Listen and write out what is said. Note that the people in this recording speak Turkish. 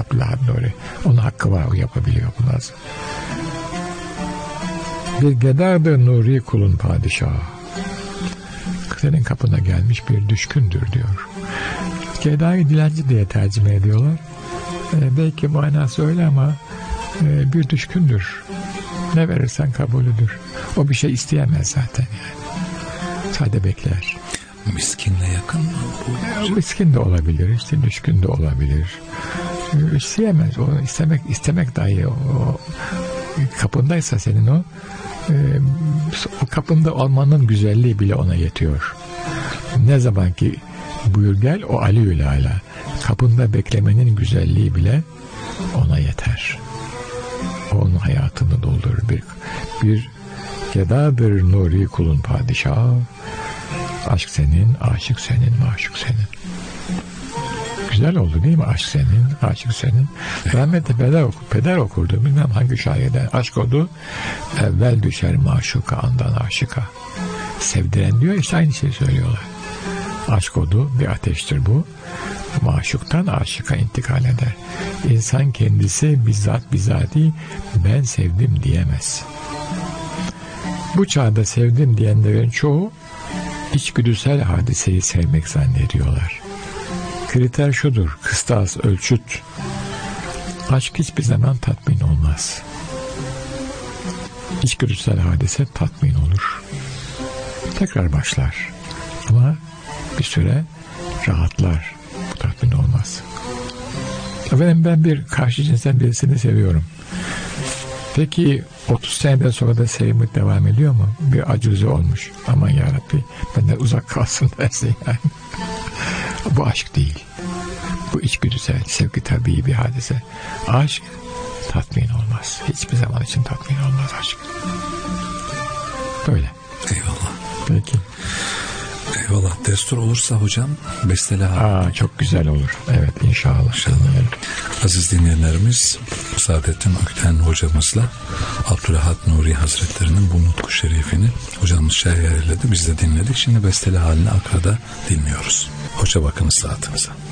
Abdülhad Nuri. Onun hakkı var, o yapabiliyor bunu. Bir gedadır Nuri kulun padişahı. Senin kapına gelmiş bir düşkündür diyor. Gedayı dilenci diye tercüme ediyorlar. Belki manası öyle ama bir düşkündür. Ne verirsen kabulüdür. O bir şey isteyemez zaten yani. Sadece bekler. Miskinle yakın mı bu? Miskin de olabilir, işte düşkün de olabilir. İsteyemez. O istemek dahi o kapındaysa senin o kapında olmanın güzelliği bile ona yetiyor. Ne zaman ki buyur gel, o Aliül Ala. Kapında beklemenin güzelliği bile ona yeter. Onun hayatını doldurur. Bir gedadır Nuri kulun padişahı. Aşk senin, aşık senin, maşuk senin. Güzel oldu değil mi? Aşk senin, aşık senin. Rahmetli peder okurdu. Bilmem hangi şairden. Aşk oldu. Evvel düşer maşuka, andan aşıka. Sevdiren diyor, işte aynı şeyi söylüyorlar. Aşk oldu, bir ateştir bu. Maşuktan aşıka intikal eder. İnsan kendisi bizzati ben sevdim diyemez. Bu çağda sevdim diyenlerin çoğu içgüdüsel hadiseyi sevmek zannediyorlar. Kriter şudur, kıstas, ölçüt. Aşk hiçbir zaman tatmin olmaz. İçgüdüsel hadise tatmin olur. Tekrar başlar. Ama bir süre rahatlar. Bu tatmin olmaz. Efendim, ben bir karşı cinsten birisini seviyorum. Peki 30 seneden sonra da sevmek devam ediyor mu? Bir acizi olmuş. Aman yarabbi, benden uzak kalsın dersin yani. Bu aşk değil. Bu içgüdüsel, sevgi tabii bir hadise. Aşk tatmin olmaz. Hiçbir zaman için tatmin olmaz aşk. Böyle. Eyvallah. Peki. Eyvallah. Destur olursa hocam besteler. Çok güzel olur. Evet, inşallah. Aziz dinleyenlerimiz, Saadettin Ökten hocamızla Abdülhad Nuri Hazretlerinin bu nutku şerifini hocamız şerh eyledi. Biz de dinledik. Şimdi besteli halini Akar'da dinliyoruz. Hoşça bakınız saatinize.